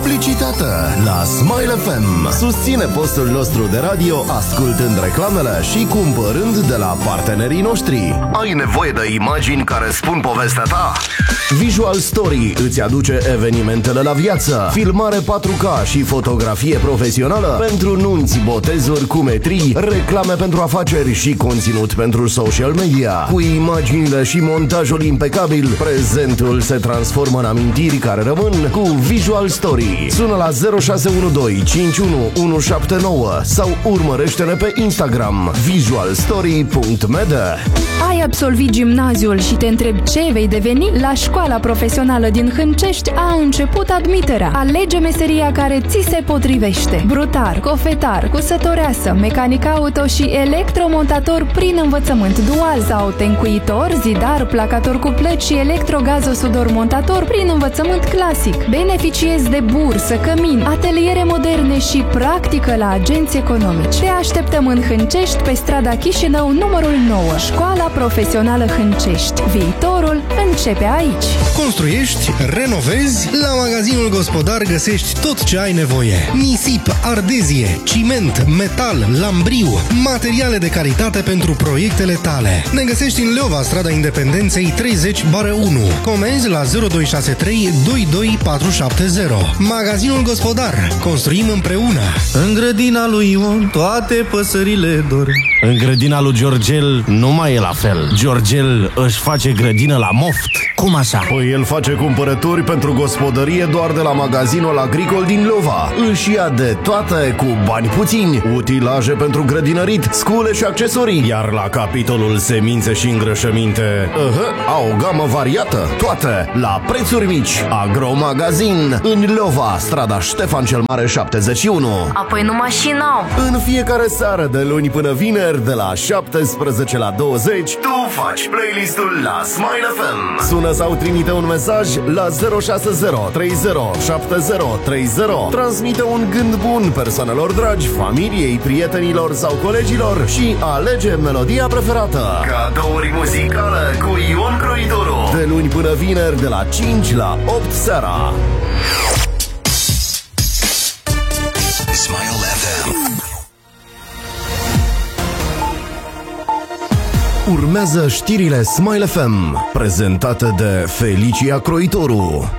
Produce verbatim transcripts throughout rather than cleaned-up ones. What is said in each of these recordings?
Publicitate la Smile F M. Susține postul nostru de radio ascultând reclamele și cumpărând de la partenerii noștri. Ai nevoie de imagini care spun povestea ta? Visual Story îți aduce evenimentele la viață, filmare patru K și fotografie profesională pentru nunți, botezuri, cumetrii, reclame pentru afaceri și conținut pentru social media. Cu imaginile și montajul impecabil, prezentul se transformă în amintiri care rămân cu Visual Story. Sună la zero șase unu doi cinci unu unu șapte nouă sau urmărește-ne pe Instagram visual story punct m d. Ai absolvit gimnaziul și te întrebi ce vei deveni? La Școala Profesională din Hâncești a început admiterea. Alege meseria care ți se potrivește. Brutar, cofetar, cusătoreasă, mecanic auto și electromontator prin învățământ dual sau tencuitor, zidar, placator cu plăci și electrogazosudor montator prin învățământ clasic. Beneficiezi de bursă, cămin, ateliere moderne și practică la agenți economici. Te așteptăm în Hâncești, pe strada Chișinău, numărul nouă. Școala Profesională Hâncești. Viitorul începe aici. Construiești, renovezi? La Magazinul Gospodar găsești tot ce ai nevoie. Nisip, ardezie, ciment, metal, lambriu, materiale de calitate pentru proiectele tale. Ne găsești în Leova, strada Independenței treizeci unu. Comenzi la zero doi șase trei doi doi patru șapte zero. Magazinul Gospodar. Construim împreună. În grădina lui Ion toate păsările dorm. În grădina lui Georgel nu mai e la fel. Georgel își face grădină la moft. Cum așa? Păi el face cumpărături pentru gospodărie doar de la Magazinul Agricol din Leova. Își ia de toate cu bani puțini. Utilaje pentru grădinărit, scule și accesorii. Iar la capitolul semințe și îngrășăminte, uh-huh, au o gamă variată. Toate la prețuri mici. Agromagazin în Leova, strada Ștefan cel Mare șaptezeci și unu. Apoi nu mașină au. În fiecare seară de luni până vineri de la șaptesprezece la douăzeci, tu faci playlistul la Smile F M. Sună sau trimite un mesaj la zero șase zero trei zero șapte zero trei zero. Transmite un gând bun persoanelor dragi, familiei, prietenilor sau colegilor și alege melodia preferată. Cadouri muzicale cu Ion Croitoru. De luni până vineri de la cinci la opt seara. Smile F M. Urmează știrile Smile F M, prezentate de Felicia Croitoru.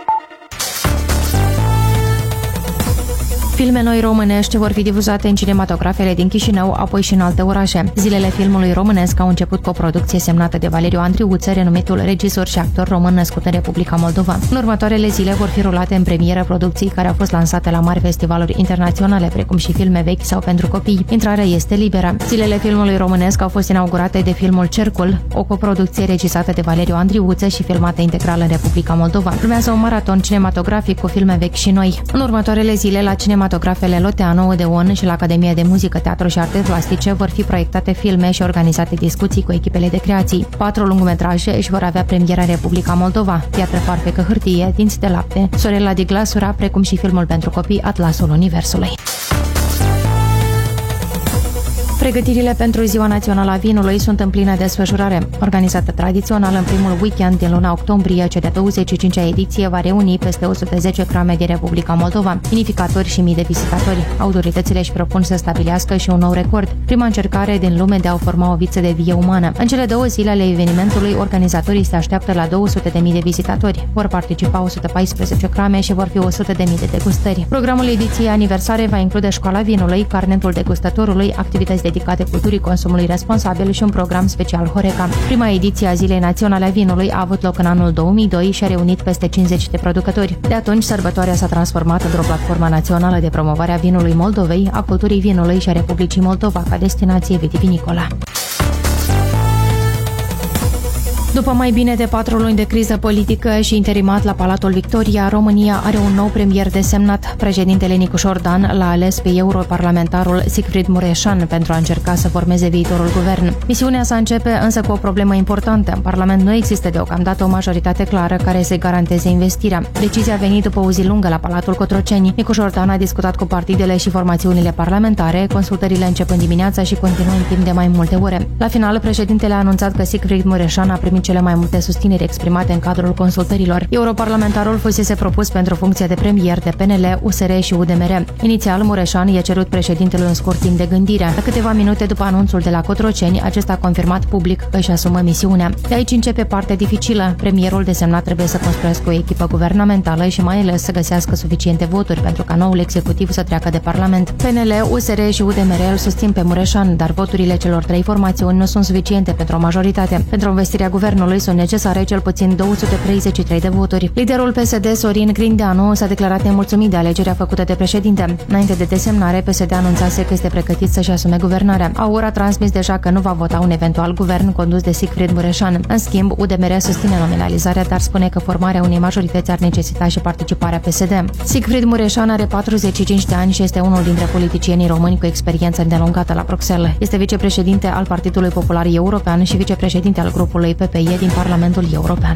Filme noi românești vor fi difuzate în cinematografele din Chișinău, apoi și în alte orașe. Zilele filmului românesc au început cu o producție semnată de Valeriu Andriuță, renumitul regizor și actor român născut în Republica Moldova. În următoarele zile vor fi rulate în premieră producții care au fost lansate la mari festivaluri internaționale, precum și filme vechi sau pentru copii. Intrarea este liberă. Zilele filmului românesc au fost inaugurate de filmul Cercul, o coproducție regizată de Valeriu Andriuță și filmată integral în Republica Moldova. Urmează un maraton cinematografic cu filme vechi și noi. În următoarele zile la cinematografele Loteanu, Odeon și la Academia de Muzică, Teatru și Arte Plastice vor fi proiectate filme și organizate discuții cu echipele de creații. Patru lungmetraje își vor avea premiera în Republica Moldova: Piatră Farfecă Hârtie, Dinți de lapte, Sorela de Glasura, precum și filmul pentru copii Atlasul Universului. Pregătirile pentru Ziua Națională a Vinului sunt în plină desfășurare. Organizată tradițional în primul weekend din luna octombrie, cea de-a douăzeci și cincea ediție va reuni peste o sută zece crame din Republica Moldova, vinificatori și mii de vizitatori. Autoritățile își propun să stabilească și un nou record, prima încercare din lume de a forma o viță de vie umană. În cele două zile ale evenimentului, organizatorii se așteaptă la două sute de mii de vizitatori. Vor participa o sută paisprezece crame și vor fi o sută de mii de degustări. Programul ediției aniversare va include școala vinului, carnetul degustătorului, activități dedicate culturii consumului responsabil și un program special Horeca. Prima ediție a Zilei Naționale a Vinului a avut loc în anul două mii doi și a reunit peste cincizeci de producători. De atunci, sărbătoarea s-a transformat într-o platformă națională de promovare a vinului Moldovei, a culturii vinului și a Republicii Moldova ca destinație vitivinicolă. După mai bine de patru luni de criză politică și interimat la Palatul Victoria, România are un nou premier desemnat. Președintele Nicușor Dan l-a ales pe europarlamentarul Siegfried Mureșan pentru a încerca să formeze viitorul guvern. Misiunea sa începe însă cu o problemă importantă. În Parlament nu există deocamdată o majoritate clară care să garanteze investirea. Decizia a venit după o zi lungă la Palatul Cotroceni. Nicușor Dan a discutat cu partidele și formațiunile parlamentare, consultările începând dimineața și continuând timp de mai multe ore. La final, președintele a anunțat că Siegfried Mureșan a primit cele mai multe susțineri exprimate în cadrul consultărilor. Europarlamentarul fusese propus pentru funcția de premier de P N L, U S R și U D M R. Inițial, Mureșan i-a cerut președintelui un scurt timp de gândire. La câteva minute după anunțul de la Cotroceni, acesta a confirmat public că își asumă misiunea. De aici începe partea dificilă. Premierul desemnat trebuie să construiască o echipă guvernamentală și mai ales să găsească suficiente voturi pentru ca noul executiv să treacă de Parlament. P N L, U S R și U D M R îl susțin pe Mureșan, dar voturile celor trei formațiuni nu sunt suficiente pentru o majoritate. Pentru învestirea guvernului sunt necesare cel puțin două sute treizeci și trei de voturi. Liderul P S D, Sorin Grindeanu, s-a declarat nemulțumit de alegerea făcută de președinte. Înainte de desemnare, P S D anunțase că este pregătit să-și asume guvernarea. A U R a transmis deja că nu va vota un eventual guvern condus de Sigfrid Mureșan. În schimb, U D M R susține nominalizarea, dar spune că formarea unei majorități ar necesita și participarea P S D. Sigfrid Mureșan are patruzeci și cinci de ani și este unul dintre politicienii români cu experiență îndelungată la Bruxelles. Este vicepreședinte al Partidului Popular European și vicepreședinte al grupului P P E din Parlamentul European.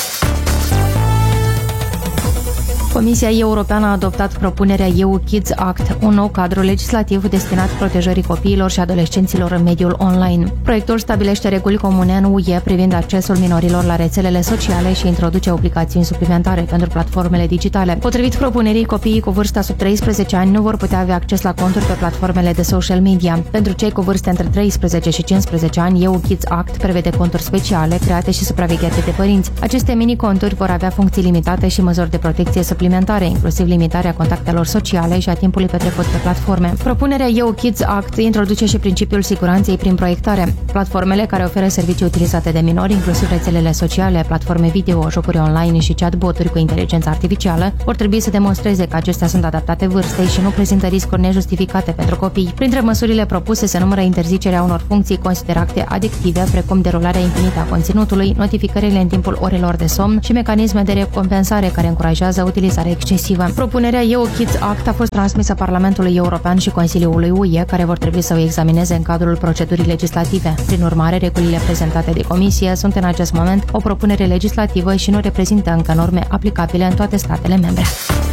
Comisia Europeană a adoptat propunerea E U Kids Act, un nou cadru legislativ destinat protejării copiilor și adolescenților în mediul online. Proiectul stabilește reguli comune în U E privind accesul minorilor la rețelele sociale și introduce obligațiuni suplimentare pentru platformele digitale. Potrivit propunerii, copiii cu vârsta sub treisprezece ani nu vor putea avea acces la conturi pe platformele de social media. Pentru cei cu vârste între treisprezece și cincisprezece ani, E U Kids Act prevede conturi speciale create și supravegheate de părinți. Aceste mini-conturi vor avea funcții limitate și măsuri de protecție suplimentare, inclusiv limitarea contactelor sociale și a timpului petrecut pe platforme. Propunerea E U Kids Act introduce și principiul siguranței prin proiectare. Platformele care oferă servicii utilizate de minori, inclusiv rețelele sociale, platforme video, jocuri online și chatboturi cu inteligență artificială, vor trebui să demonstreze că acestea sunt adaptate vârstei și nu prezintă riscuri nejustificate pentru copii. Printre măsurile propuse se numără interzicerea unor funcții considerate adictive, precum derularea infinită a conținutului, notificările în timpul orelor de somn și mecanisme de recompensare care încurajează utilizarea excesivă. Propunerea E U Kids Act a fost transmisă Parlamentului European și Consiliului U E, care vor trebui să o examineze în cadrul procedurii legislative. Prin urmare, regulile prezentate de Comisie sunt în acest moment o propunere legislativă și nu reprezintă încă norme aplicabile în toate statele membre.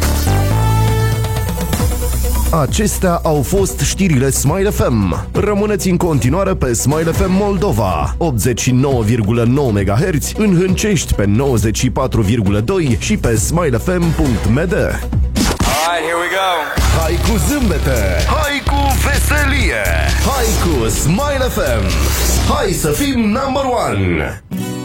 Acestea au fost știrile Smile F M. Rămâneți în continuare pe Smile F M Moldova, optzeci și nouă virgulă nouă megahertz, în Hâncești pe nouăzeci și patru virgulă doi și pe smile f m punct m d. Alright, here we go. Hai cu zâmbete, hai cu veselie, hai cu Smile F M. Hai să fim number one.